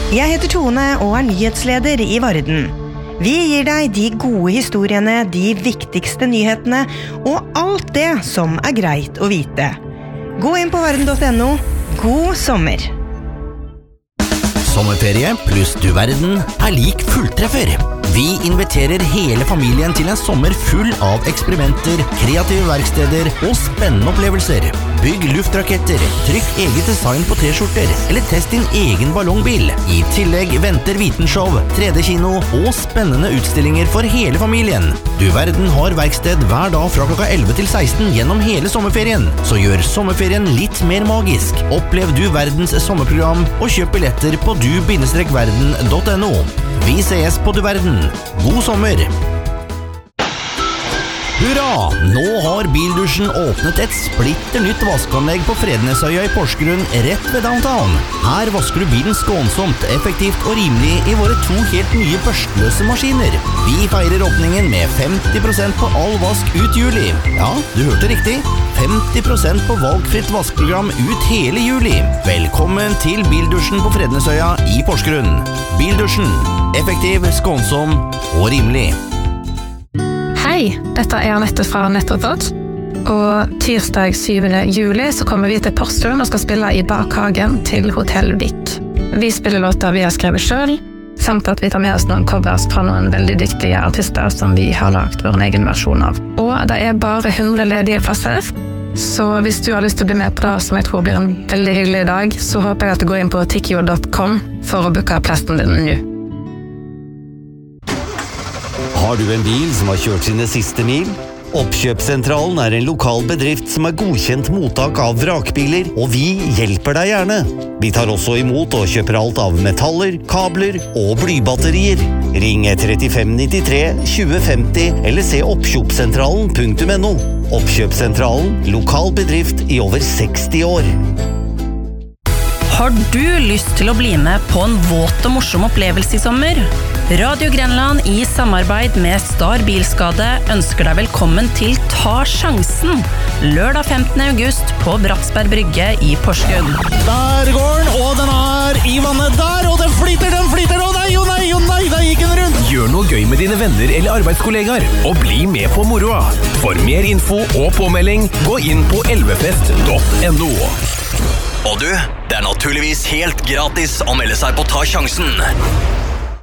Jeg heter Tone og nyhetsleder I Varden. Vi gir deg de gode historiene, de viktigste nyhetene og alt det som greit å vite. Gå inn på varden.no. God sommer! Sommerferie pluss du verden lik fulltreffer. Vi inviterer hele familien til en sommer full av eksperimenter, kreative verksteder og spennende opplevelser. Bygg luftraketter, trykk eget design på t-skjorter, eller test din egen ballongbil. I tillegg venter vitenshow, 3D-kino og spennende utstillinger for hele familien. Du verden har verksted hver dag fra klokka 11 til 16 gjennom hele sommerferien. Så gjør sommerferien litt mer magisk. Opplev Du verdens sommerprogram og kjøp billetter på du-verden.no. Vi ses på Du verden. God sommer! Hurra! Nå har Bildusjen åpnet et splitter nytt vaskeanlegg på Frednesøya I Porsgrunn rett ved downtown. Her vasker du bilen skånsomt, effektivt og rimelig I våre 2 helt nye børstløse maskiner. Vi feirer åpningen med 50% på all vask ut juli. Ja, du hørte riktig. 50% på valgfritt vaskeprogram ut hele juli. Velkommen til Bildusjen på Frednesøya I Porsgrunn. Bildusjen. Effektiv, skånsom og rimelig. Hei, dette Anette fra Nettothot, og tirsdag 7. juli så kommer vi til Porsgrunn og skal spille I bakhagen til Hotell Vik. Vi spiller låter vi har skrevet selv, samt at vi tar med oss noen covers fra noen veldig dyktige artister som vi har lagt vår egen versjon av. Og det bare 100 ledige plasser, så hvis du har lyst til å bli med på det, som jeg tror blir en veldig hyggelig dag, så håper jeg at du går inn på tikkio.com for å booke plassen din nå. Har du en bil som har kjørt sine siste mil? Oppkjøpssentralen en lokal bedrift som godkjent mottak av vrakbiler, og vi hjelper deg gjerne. Vi tar også imot og kjøper alt av metaller, kabler og blybatterier. Ring 3593 2050 eller se oppkjøpssentralen.no. Oppkjøpssentralen, lokal bedrift I over 60 år. Har du lyst til å bli med på en våt og morsom opplevelse I sommer? Radio Grenland I samarbeid med Star Bilskade ønsker deg velkommen til Ta Sjansen, lørdag 15. august på Bratsberg Brygge I Porsgrunn. Der går den, og den I vannet der, og den flyter, og nei, der gikk den rundt. Gjør noe gøy med dine venner eller arbeidskollegaer, og bli med på moroa. For mer info og påmelding, gå inn på elvefest.no. Og du, det naturligvis helt gratis å melde seg på Ta Sjansen.